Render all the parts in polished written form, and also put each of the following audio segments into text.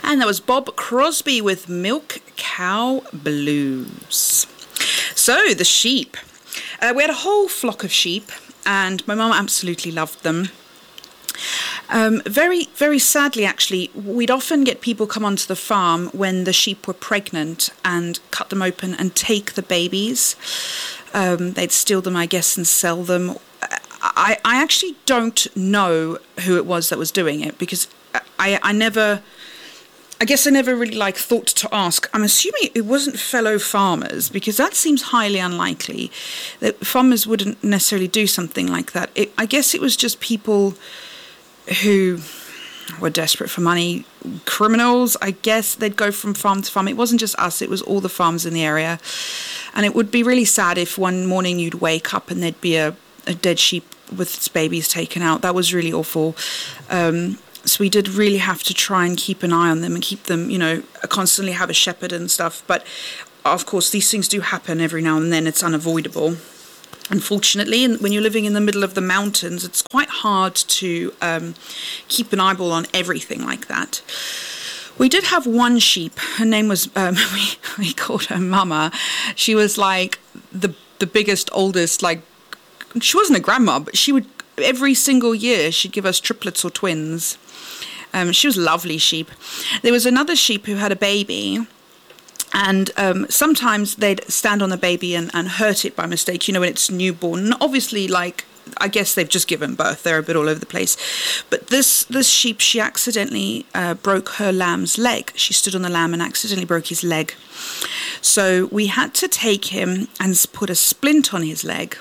And that was Bob Crosby with Milk Cow Blues. So, the sheep. We had a whole flock of sheep, and my mum absolutely loved them. Very, very sadly, actually, we'd often get people come onto the farm when the sheep were pregnant and cut them open and take the babies. They'd steal them, I guess, and sell them. I actually don't know who it was that was doing it, because I never really thought to ask. I'm assuming it wasn't fellow farmers, because that seems highly unlikely that farmers wouldn't necessarily do something like that. I guess it was just people who were desperate for money, criminals. I guess they'd go from farm to farm. It wasn't just us, it was all the farms in the area. And it would be really sad if one morning you'd wake up and there'd be a dead sheep with its babies taken out. That was really awful. So we did really have to try and keep an eye on them and keep them, constantly have a shepherd and stuff. But of course, these things do happen every now and then. It's unavoidable. Unfortunately, and when you're living in the middle of the mountains, it's quite hard to keep an eyeball on everything like that. We did have one sheep. Her name was, we called her Mama. She was like the biggest, oldest, she wasn't a grandma, but she would, every single year, she'd give us triplets or twins. She was a lovely sheep. There was another sheep who had a baby, and sometimes they'd stand on the baby and hurt it by mistake, when it's newborn. Obviously, I guess they've just given birth. They're a bit all over the place. But this sheep, she accidentally broke her lamb's leg. She stood on the lamb and accidentally broke his leg. So we had to take him and put a splint on his leg.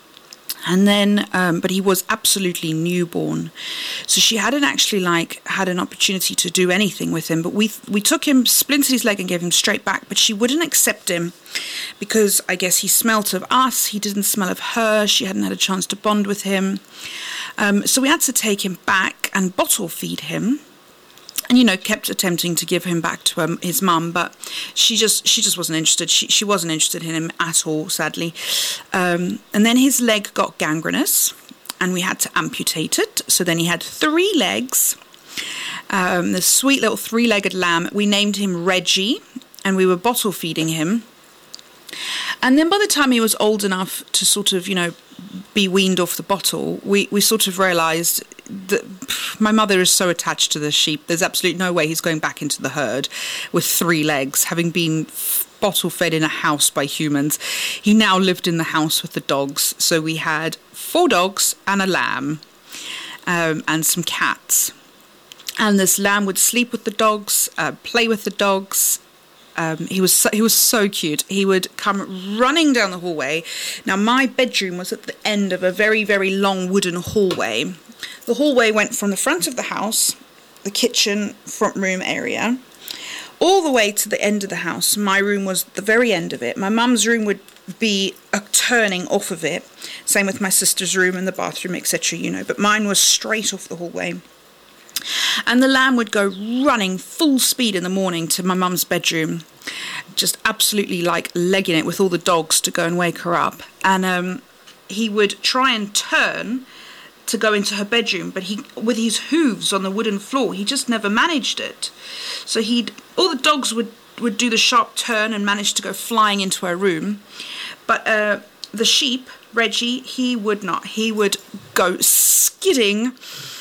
And then, but he was absolutely newborn. So she hadn't actually had an opportunity to do anything with him. But we took him, splintered his leg and gave him straight back. But she wouldn't accept him because I guess he smelt of us. He didn't smell of her. She hadn't had a chance to bond with him. So we had to take him back and bottle feed him. And, kept attempting to give him back to his mum, but she just wasn't interested. She wasn't interested in him at all, sadly. And then his leg got gangrenous, and we had to amputate it. So then he had 3 legs. This sweet little 3-legged lamb. We named him Reggie, and we were bottle feeding him. And then by the time he was old enough to sort of, be weaned off the bottle, we sort of realised that my mother is so attached to this sheep, there's absolutely no way he's going back into the herd with 3 legs, having been bottle fed in a house by humans. He now lived in the house with the dogs. So we had 4 dogs and a lamb, and some cats. And this lamb would sleep with the dogs, play with the dogs. He was so cute. He would come running down the hallway. Now, my bedroom was at the end of a very, very long wooden hallway. The hallway went from the front of the house, the kitchen, front room area, all the way to the end of the house. My room was the very end of it. My mum's room would be a turning off of it. Same with my sister's room and the bathroom, etc., But mine was straight off the hallway. And the lamb would go running full speed in the morning to my mum's bedroom, just absolutely legging it with all the dogs to go and wake her up. And he would try and turn to go into her bedroom, but with his hooves on the wooden floor, he just never managed it. So all the dogs would do the sharp turn and manage to go flying into her room. But the sheep, Reggie, he would not. He would go skidding,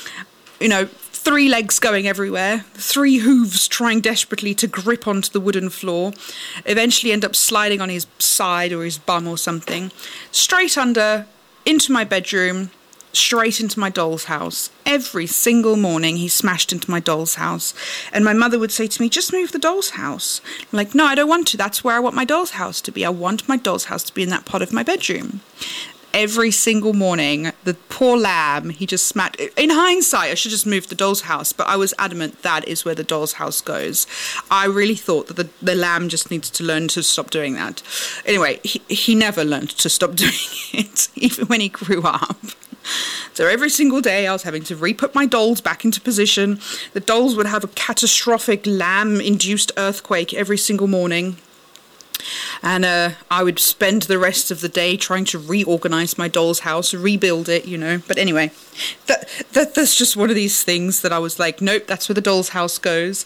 3 legs going everywhere, 3 hooves trying desperately to grip onto the wooden floor, eventually end up sliding on his side or his bum or something, straight under, into my bedroom, straight into my doll's house. Every single morning he smashed into my doll's house. And my mother would say to me, just move the doll's house. I'm like, no, I don't want to. That's where I want my doll's house to be. I want my doll's house to be in that part of my bedroom. Every single morning, the poor lamb, he just smacked. In hindsight, I should just move the doll's house, but I was adamant that is where the doll's house goes. I really thought that the lamb just needs to learn to stop doing that. Anyway, he never learned to stop doing it, even when he grew up. So every single day I was having to re-put my dolls back into position. The dolls would have a catastrophic lamb-induced earthquake every single morning. And I would spend the rest of the day trying to reorganize my doll's house, rebuild it, But anyway, that's just one of these things that I was like, nope, that's where the doll's house goes.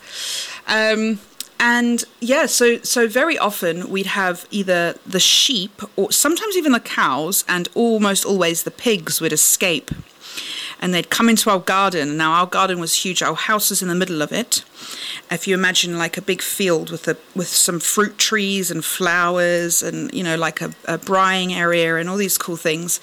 And yeah, so very often we'd have either the sheep or sometimes even the cows, and almost always the pigs would escape. And they'd come into our garden. Now, our garden was huge. Our house was in the middle of it. If you imagine like a big field with some fruit trees and flowers and, like a braaiing area and all these cool things.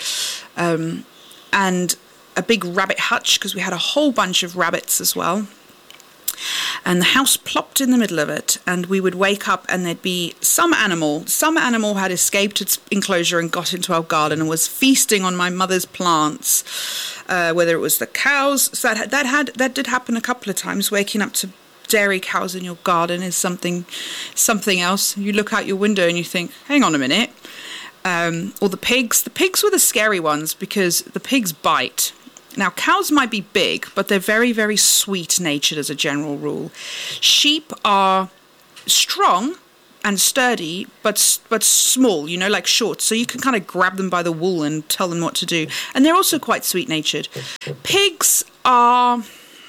And a big rabbit hutch, because we had a whole bunch of rabbits as well. And the house plopped in the middle of it, and we would wake up and there'd be some animal had escaped its enclosure and got into our garden and was feasting on my mother's plants, whether it was the cows. So that did happen a couple of times. Waking up to dairy cows in your garden is something else. You look out your window and you think, hang on a minute. Or the pigs were the scary ones, because the pigs bite. Now, cows might be big, but they're very, very sweet-natured as a general rule. Sheep are strong and sturdy, but small, like short. So you can kind of grab them by the wool and tell them what to do. And they're also quite sweet-natured. Pigs can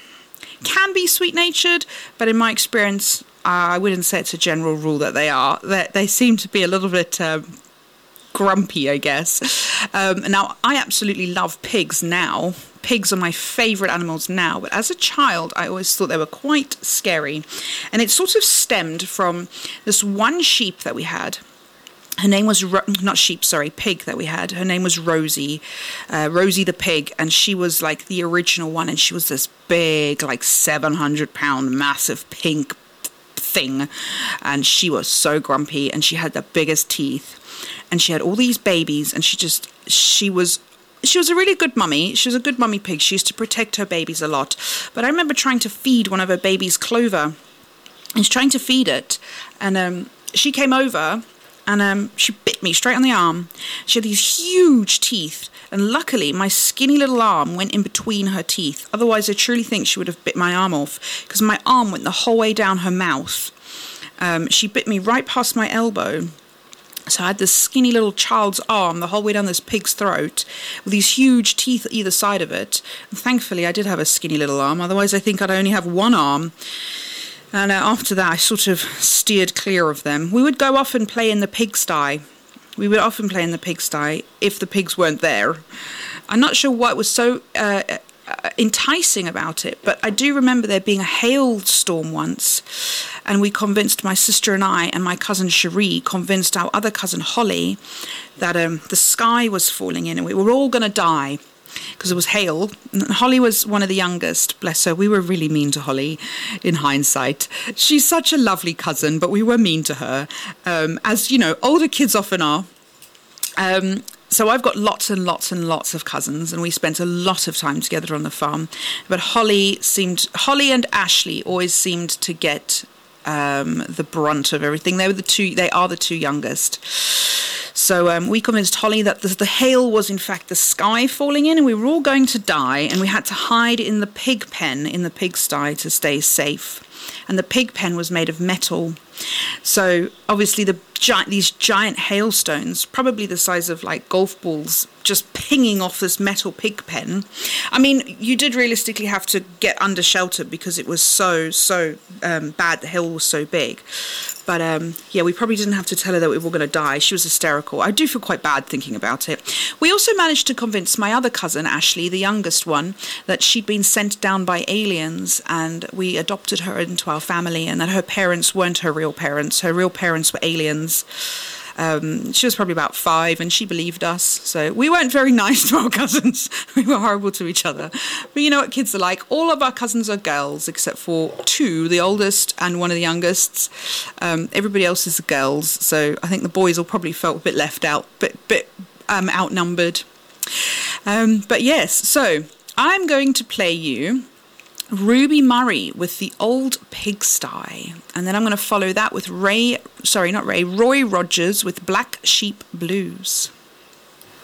be sweet-natured, but in my experience, I wouldn't say it's a general rule that they are. They seem to be a little bit grumpy, I guess. Now, I absolutely love pigs now. Pigs are my favourite animals now, but as a child, I always thought they were quite scary. And it sort of stemmed from this one sheep that we had. Her name was, pig that we had. Her name was Rosie, Rosie the pig, and she was like the original one, and she was this big, like 700-pound, massive pink thing, and she was so grumpy, and she had the biggest teeth, and she had all these babies, and she was a really good mummy. She was a good mummy pig. She used to protect her babies a lot. But I remember trying to feed one of her babies Clover. I was trying to feed it, and she came over, and she bit me straight on the arm. She had these huge teeth, and luckily my skinny little arm went in between her teeth. Otherwise, I truly think she would have bit my arm off, because my arm went the whole way down her mouth. She bit me right past my elbow. So I had this skinny little child's arm the whole way down this pig's throat with these huge teeth either side of it. And thankfully, I did have a skinny little arm. Otherwise, I think I'd only have one arm. And after that, I sort of steered clear of them. We would go off and play in the pigsty. We would often play in the pigsty if the pigs weren't there. I'm not sure what was so enticing about it, but I do remember there being a hailstorm once, and we convinced, my sister and I and my cousin Cherie convinced our other cousin Holly that the sky was falling in and we were all going to die because it was hail. And Holly was one of the youngest, bless her. We were really mean to Holly in hindsight. She's such a lovely cousin, but we were mean to her, as older kids often are. So I've got lots and lots and lots of cousins, and we spent a lot of time together on the farm. But Holly and Ashley always seemed to get the brunt of everything. They are the two youngest. So we convinced Holly that the hail was in fact the sky falling in, and we were all going to die, and we had to hide in the pig pen in the pigsty to stay safe. And the pig pen was made of metal. So obviously these giant hailstones, probably the size of like golf balls, just pinging off this metal pig pen. I mean, you did realistically have to get under shelter because it was so bad. The hail was so big. But we probably didn't have to tell her that we were going to die. She was hysterical. I do feel quite bad thinking about it. We also managed to convince my other cousin, Ashley, the youngest one, that she'd been sent down by aliens, and we adopted her into our family, and that her parents weren't her real parents. Her real parents were aliens. She was probably about 5, and she believed us. So we weren't very nice to our cousins. We were horrible to each other. But you know what kids are like. All of our cousins are girls, except for 2, the oldest and one of the youngest. Everybody else is girls. So I think the boys all probably felt a bit left out, bit outnumbered. But yes, so I'm going to play you Ruby Murray with The Old Pigsty, and then I'm going to follow that with Roy Rogers with Black Sheep Blues.